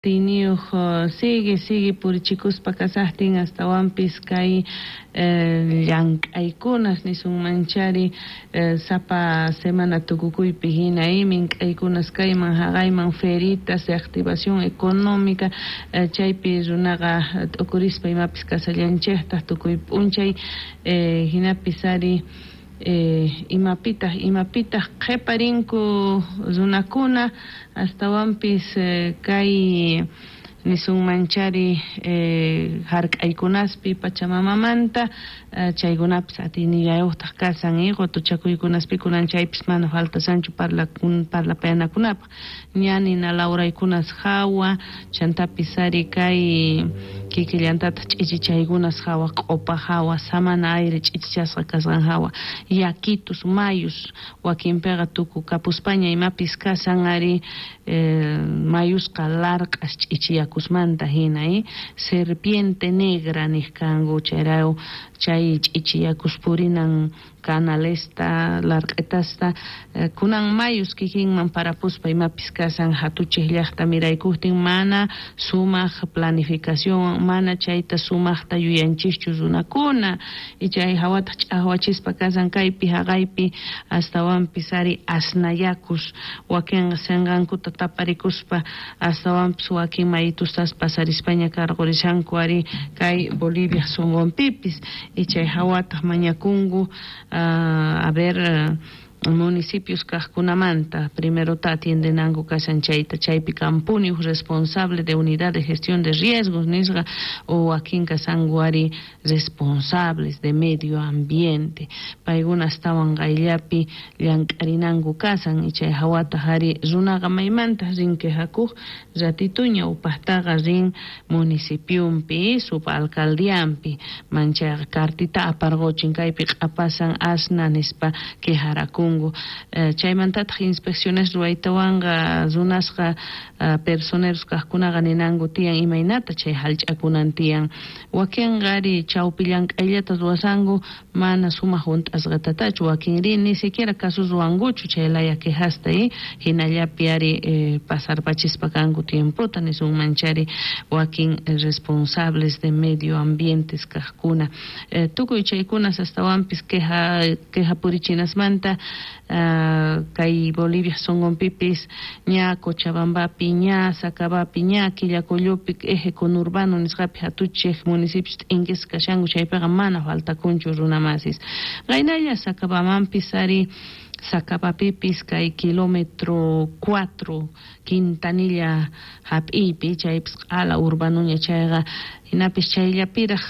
Tiniuj sigue purichikuspa kasaqtin astawanpis kay llank'aykunas nisunmanchari sapa semana tukukuypi hina mink'aykunas kayman haqayman feritas de activación económica chaypi runaqa t'ukurispa imapis kasallanchejtaq tukuy p'unchay hinapis ari imapitaq qhiparinku runakuna astawanpis kay nisunmanchari hark'aykunaspi pachamamamanta chaykunapis atinillayuqtaq kasan qutuchakuykunaspi kunan chaypis mana faltasanchu parlapayanakunapaq ña nina lawraykunas hawa chantapis ari kay kikillantataq ch'ichichaykunas hawa q'upa hawa samana aire ch'ichichasqa kasqan hawa yaquitus mayus wakinpiqa tuku kapuspaña imapis kasan ari mayusqa larq'as ch'ichiyakusmanta hina serpiente negra nisqanku chayraw chay ch'ichiyakuspurinan canalesta larq'itasta kunan mayus kikinman parapuspa imapis kasan hatuchis llaqta miraykuptin mana sumaq planificación mana chayta sumaqta yuyanchischu runakuna y chay hawata ch'aqwachispa kasan kaypi haqaypi astawanpis ari asnayakus wakinqa sinqankuta taparikuspa astawanpis wakin mayitustas pasarispaña karqurishanku ari kay Bolivia sunqunpipis y chay hawata mañakunku a ver municipios kaqkunamanta primero atiendenanku kasan chayta chaypi kampuniuq responsable de unidad de gestión de riesgos nisqa o wakin kasanku ari responsables de medio ambiente paykuna astawan qayllapi llank'arinanku kasan y chay hawata ari runaqa maymanta rin quejakuq ratituña upaqtaqa rin municipiumpi subalcaldiampi manchayqa cartita aparquchin kaypi q'apasan asna nispa quejarakun chaymantataq inspecciones ruwaytawanqa runasqa personeros kaqkunaqa ninanku tiyan imaynata chay hallch'akunan tiyan wakinqa ari chawpi llank'ayllata ruwasanku mana sumaq hunt'asqatatachu wakin rin ni siquiera caso ruwankuchu chaylaya quejasta hinallapi ari pasarpachispa kanku tiemputa nisunmanchari wakin responsables de medio ambientes kaqkuna tukuy chaykunas astawanpis queja purichinasmanta kay Bolivia sonqunpipis ña Cochabambapi ña Sacabapi ña Quillacollopi eje conurbano nisqapi hatuchik municipios t'inqis kashanku chaypiqa mana faltakunchu runamasis qaynalla Sacabamanpis ari Sacabapipis kay kilómetro 4 Quintanilla hap'ipi chaypis q'ala urbanuña chayqa hinapis chayllapiraq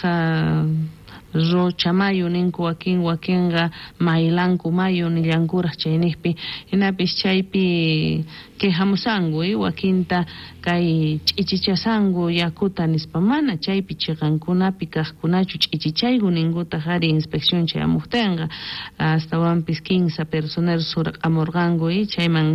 Rocha mayo ninku wakinqa maylanku mayo nillankuraq chayniypi hinapis chaypi quejamusanku wakinta kay ch'ichichasanku yakuta nispa mana chaypi chiqankunapi kaqkunachu ch'ichichayku ninkutaq ari inspección chayamuqtinqa astawanpis 15 personeros surq'amurqanku chayman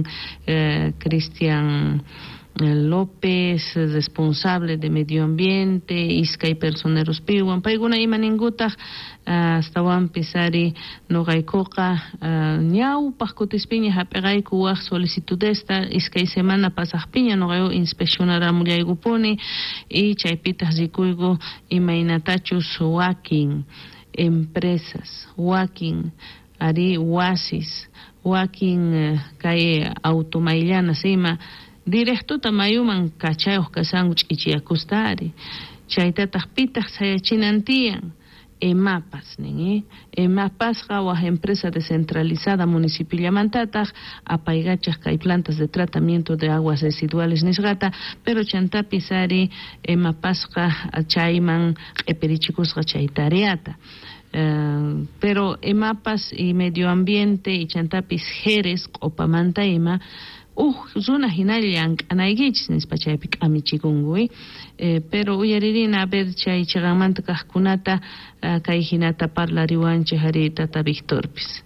Cristian López, responsable de medio ambiente, iskay personeros piwan, paykuna imaninkutaj astawanpis ari nuqaykuqa ñawpaq kutispiña hap'iqayku waq solicitudesta iskay semana pasaqpiña nuqayku inspeccionaramullaykupuni y chaypitaj rikuyku imaynatachus wakin empresas, wakin ari wasis, wakin kay automayllanas ima directuta mayuman kachayuq kasanku ch'ichiyakusta chaytataq pitaq sayachinantiyan EMAPAS EMAPASqa waq empresa descentralizada municipiollamantataq apaygachaq kay plantas de tratamiento de aguas residuales nisqata pero chantapis ari EMAPASqa chayman q'ipirichikusqa chay tareata pero EMAPAS y medio ambiente y chantapis Jerez q'upamanta ima runa hinalla llank'anaykichis nispa chaypi k'amichikunku pero uyaririna a ver chay chiqanmanta kaqkunata kay hinata parlariwanchik ari tata Victorpis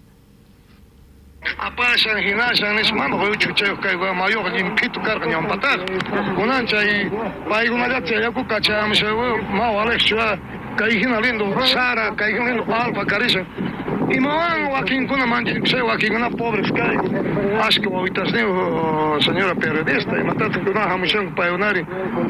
apasan hinasan nismano qoyuchu chay kay mayoq limpito karqa ñampataq kunan chay paykunallata yaku kachamusha ma walexchua kay hina lindo Sara kay hina lindo Alfa Carissa Imawan wakin kuna manjin pse wakin kuna pobres kai. Acho que o itasneo señora periodista e matata kuna hamushang payonari